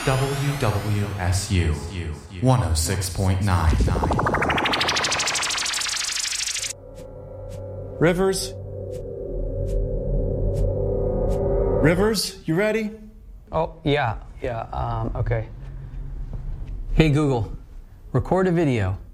WWSU 106.9. Rivers? Rivers, you ready? Oh, yeah, okay. Hey Google, record a video.